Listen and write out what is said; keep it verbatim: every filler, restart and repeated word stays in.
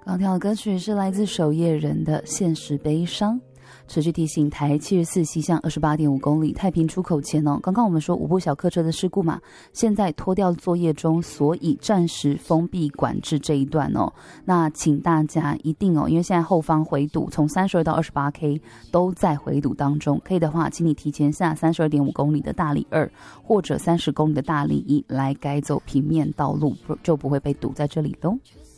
刚听到的歌曲是来自守夜人的《现实悲伤》。持续提醒台七十四西向二十八点五公里太平出口前哦，刚刚我们说五部小客车的事故嘛，现在拖吊作业中，所以暂时封闭管制这一段哦。那请大家一定哦，因为现在后方回堵从三十二到二十八 K 都在回堵当中，可以的话，请你提前下三十二点五公里的大里二或者三十公里的大里一来改走平面道路，就不会被堵在这里喽。